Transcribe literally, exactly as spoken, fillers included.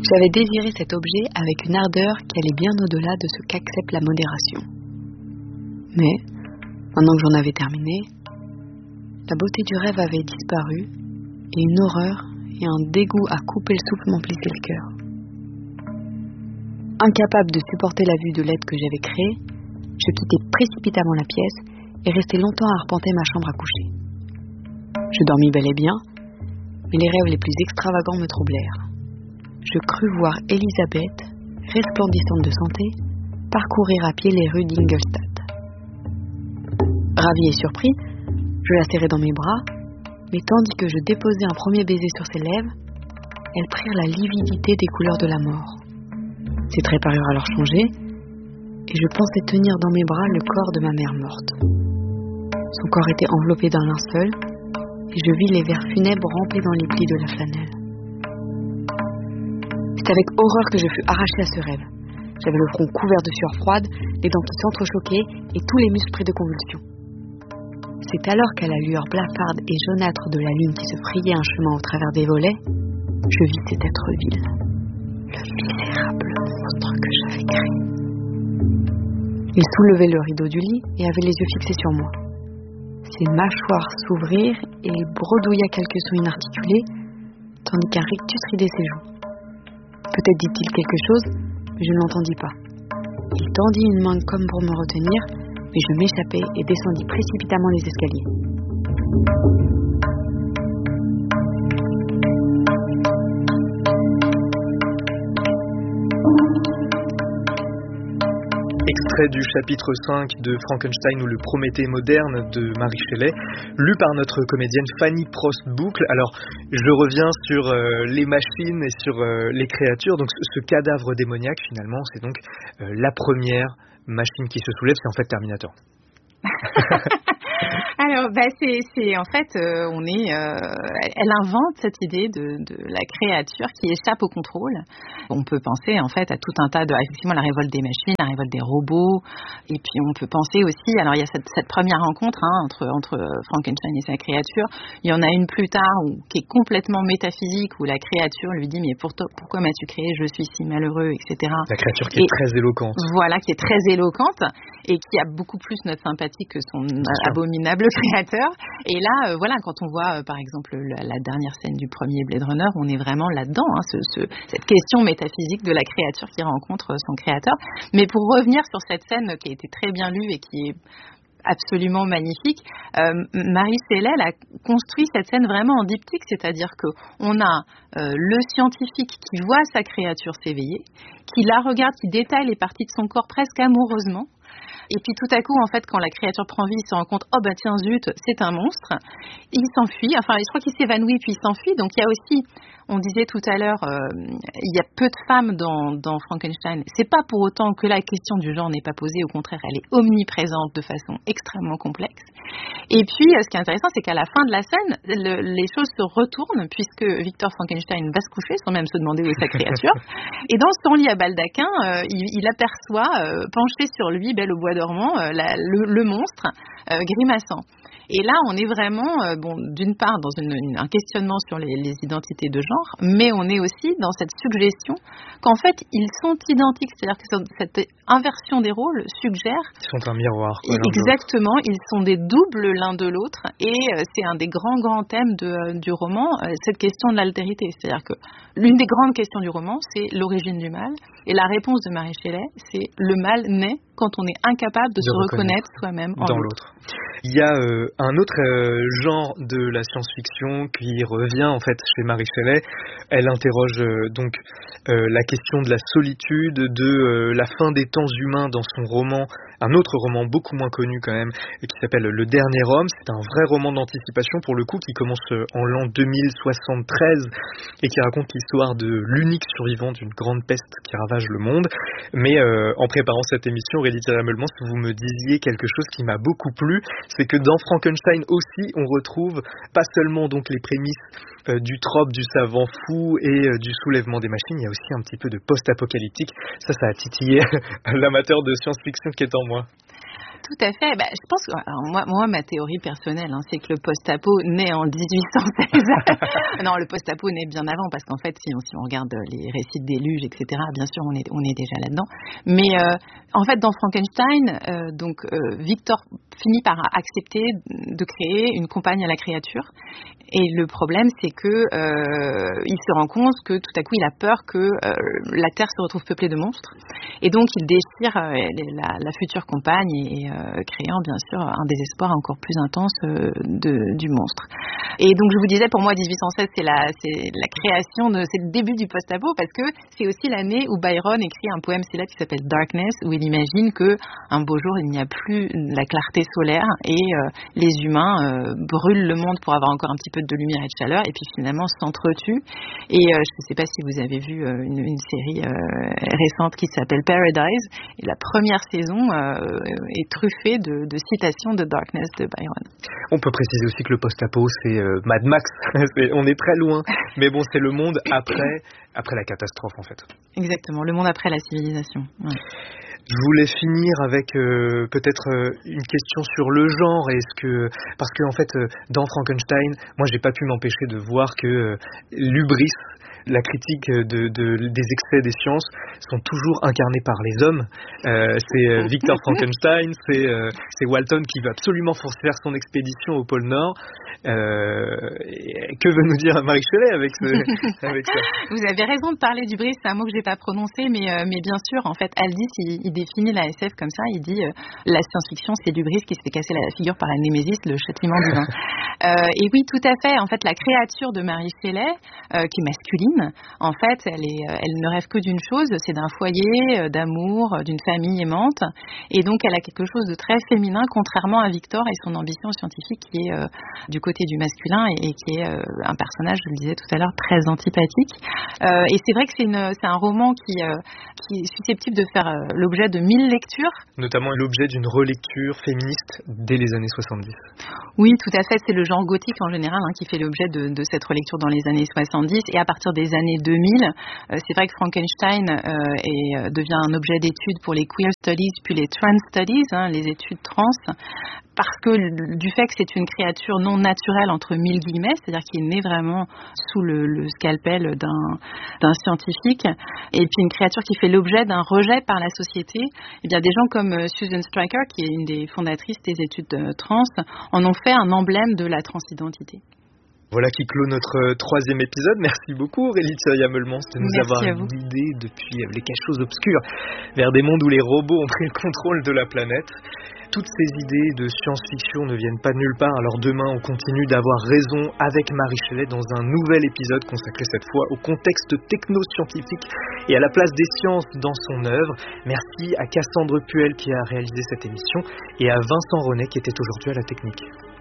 J'avais désiré cet objet avec une ardeur qui allait bien au-delà de ce qu'accepte la modération. Mais, maintenant que j'en avais terminé, la beauté du rêve avait disparu et une horreur et un dégoût à couper le souffle m'emplissaient le cœur. Incapable de supporter la vue de l'être que j'avais créé, je quittai précipitamment la pièce et restai longtemps à arpenter ma chambre à coucher. Je dormis bel et bien, mais les rêves les plus extravagants me troublèrent. Je crus voir Elisabeth, resplendissante de santé, parcourir à pied les rues d'Ingolstadt. Ravi et surpris, je la serrai dans mes bras, mais tandis que je déposai un premier baiser sur ses lèvres, elles prirent la lividité des couleurs de la mort. Ses traits parurent alors changer, et je pensais tenir dans mes bras le corps de ma mère morte. Son corps était enveloppé d'un linceul, et je vis les vers funèbres rampés dans les plis de la flanelle. C'est avec horreur que je fus arrachée à ce rêve. J'avais le front couvert de sueur froide, les dents qui s'entrechoquaient et tous les muscles pris de convulsions. C'est alors qu'à la lueur blafarde et jaunâtre de la lune qui se frayait un chemin au travers des volets, je vis cet être vil, le misérable monstre que j'avais créé. Il soulevait le rideau du lit et avait les yeux fixés sur moi. Ses mâchoires s'ouvrirent et il bredouilla quelques sons inarticulés, tandis qu'un rictus ridait ses joues. Peut-être dit-il quelque chose, mais je ne l'entendis pas. Il tendit une main comme pour me retenir, mais je m'échappai et descendis précipitamment les escaliers. Extrait du chapitre cinq de Frankenstein ou le Prométhée moderne de Mary Shelley, lu par notre comédienne Fanny Prost-Boucle. Alors, je reviens sur euh, les machines et sur euh, les créatures. Donc, ce, ce cadavre démoniaque, finalement, c'est donc euh, la première machine qui se soulève, c'est en fait Terminator. Alors, bah, c'est, c'est en fait, euh, on est, euh, elle invente cette idée de, de la créature qui échappe au contrôle. On peut penser en fait à tout un tas de, effectivement, la révolte des machines, la révolte des robots, et puis on peut penser aussi, alors il y a cette, cette première rencontre hein, entre entre Frankenstein et sa créature. Il y en a une plus tard où, qui est complètement métaphysique où la créature lui dit mais pour toi, pourquoi m'as-tu créé, je suis si malheureux, et cetera. La créature qui et, est très éloquente. Voilà, qui est très éloquente et qui a beaucoup plus notre sympathie que son abominable créateur. Et là, euh, voilà, quand on voit, euh, par exemple, la, la dernière scène du premier Blade Runner, on est vraiment là-dedans, hein, ce, ce, cette question métaphysique de la créature qui rencontre son créateur. Mais pour revenir sur cette scène qui a été très bien lue et qui est absolument magnifique, euh, Mary Shelley a construit cette scène vraiment en diptyque, c'est-à-dire qu'on a euh, le scientifique qui voit sa créature s'éveiller, qui la regarde, qui détaille les parties de son corps presque amoureusement. Et puis tout à coup, en fait, quand la créature prend vie, il se rend compte, oh bah tiens zut, c'est un monstre. Il s'enfuit, enfin je crois qu'il s'évanouit puis il s'enfuit. Donc il y a aussi, on disait tout à l'heure, euh, il y a peu de femmes dans, dans Frankenstein. C'est pas pour autant que la question du genre n'est pas posée, au contraire, elle est omniprésente de façon extrêmement complexe. Et puis euh, ce qui est intéressant, c'est qu'à la fin de la scène, le, les choses se retournent puisque Victor Frankenstein va se coucher sans même se demander où est sa créature. Et dans son lit à baldaquin, euh, il, il aperçoit, euh, penché sur lui, belle au bois dormant, euh, la, le, le monstre euh, grimaçant. Et là, on est vraiment, euh, bon, d'une part, dans une, une, un questionnement sur les, les identités de genre, mais on est aussi dans cette suggestion qu'en fait, ils sont identiques. C'est-à-dire que cette inversion des rôles suggère... Ils sont un miroir. Quoi, exactement, ils sont des doubles l'un de l'autre. Et euh, c'est un des grands, grands thèmes de, euh, du roman, euh, cette question de l'altérité. C'est-à-dire que l'une des grandes questions du roman, c'est l'origine du mal. Et la réponse de Mary Shelley, c'est le mal naît quand on est incapable de, de se reconnaître, reconnaître soi-même en dans l'autre. l'autre. Il y a euh, un autre euh, genre de la science-fiction qui revient en fait chez Mary Shelley. Elle interroge euh, donc euh, la question de la solitude, de euh, la fin des temps humains dans son roman, un autre roman beaucoup moins connu quand même, qui s'appelle Le Dernier Homme. C'est un vrai roman d'anticipation pour le coup qui commence en l'an deux mille soixante-treize et qui raconte l'histoire de l'unique survivant d'une grande peste qui ravage le monde. Mais euh, en préparant cette émission, Aurélie Thierry-Melmans, vous me disiez quelque chose qui m'a beaucoup plu, c'est que dans Frankenstein aussi, on retrouve pas seulement donc les prémices euh, du trope du savant fou et euh, du soulèvement des machines, il y a aussi un petit peu de post-apocalyptique. Ça, ça a titillé l'amateur de science-fiction qui est en moi. Tout à fait. Bah, je pense que alors moi, moi, ma théorie personnelle, hein, c'est que le post-apo naît en dix-huit cent seize. Non, le post-apo naît bien avant, parce qu'en fait, si on, si on regarde les récits de déluge, et cetera, bien sûr, on est, on est déjà là-dedans. Mais euh, en fait, dans Frankenstein, euh, donc euh, Victor finit par accepter de créer une compagne à la créature. Et le problème, c'est que euh, il se rend compte que tout à coup, il a peur que euh, la Terre se retrouve peuplée de monstres. Et donc, il déchire euh, la, la future compagne et, et euh, créant, bien sûr, un désespoir encore plus intense euh, de, du monstre. Et donc, je vous disais, pour moi, dix-huit cent seize, c'est la, c'est la création, de, c'est le début du post-apo, parce que c'est aussi l'année où Byron écrit un poème célèbre qui s'appelle Darkness, où il imagine que un beau jour, il n'y a plus la clarté solaire et euh, les humains euh, brûlent le monde pour avoir encore un petit peu de lumière et de chaleur, et puis finalement s'entretuent. Et euh, je ne sais pas si vous avez vu euh, une, une série euh, récente qui s'appelle Paradise, et la première saison euh, est truffée de, de citations de Darkness de Byron. On peut préciser aussi que le post-apo, c'est euh, Mad Max. c'est, on est très loin, mais bon, c'est le monde après, après la catastrophe, en fait. Exactement, le monde après la civilisation. Ouais. Je voulais finir avec euh, peut-être euh, une question sur le genre. Est-ce que parce que en fait euh, dans Frankenstein, moi j'ai pas pu m'empêcher de voir que euh, l'hubris, la critique de, de, des excès des sciences sont toujours incarnés par les hommes. Euh, c'est euh, Victor Frankenstein, c'est, euh, c'est Walton qui veut absolument faire son expédition au pôle Nord. Euh, que veut nous dire Marie Shelley avec, ce, avec ça? Vous avez raison de parler d'hubris, c'est un mot que je n'ai pas prononcé, mais, euh, mais bien sûr, en fait, Aldis, il, il définit la S F comme ça, il dit euh, la science-fiction, c'est l'hubris qui se fait casser la figure par la Némésis, le châtiment divin. Euh, et oui, tout à fait. En fait, la créature de Marie Shelley, euh, qui est masculine, en fait, elle, est, elle ne rêve que d'une chose, c'est d'un foyer, euh, d'amour, euh, d'une famille aimante. Et donc, elle a quelque chose de très féminin, contrairement à Victor et son ambition scientifique qui est euh, du côté du masculin et, et qui est euh, un personnage, je le disais tout à l'heure, très antipathique. Euh, et c'est vrai que c'est, une, c'est un roman qui, euh, qui est susceptible de faire euh, l'objet de mille lectures. Notamment l'objet d'une relecture féministe dès les années soixante-dix. Oui, tout à fait. C'est le genre gothique en général hein, qui fait l'objet de, de cette relecture dans les années soixante-dix. Et à partir des années deux mille, euh, c'est vrai que Frankenstein euh, est, devient un objet d'étude pour les queer studies puis les trans studies, hein, les études trans, parce que du fait que c'est une créature non naturelle entre mille guillemets, c'est-à-dire qui est née vraiment sous le, le scalpel d'un, d'un scientifique, et puis une créature qui fait l'objet d'un rejet par la société, et bien des gens comme Susan Stryker, qui est une des fondatrices des études trans, en ont fait un emblème de la transidentité. Voilà qui clôt notre troisième épisode. Merci beaucoup Aurélie Thiriat-Meulemans de nous Merci avoir guidés depuis les cachots obscurs vers des mondes où les robots ont pris le contrôle de la planète. Toutes ces idées de science-fiction ne viennent pas de nulle part, alors demain on continue d'avoir raison avec Marie Shelley dans un nouvel épisode consacré cette fois au contexte techno-scientifique et à la place des sciences dans son œuvre. Merci à Cassandre Puel qui a réalisé cette émission et à Vincent Ronet qui était aujourd'hui à la technique.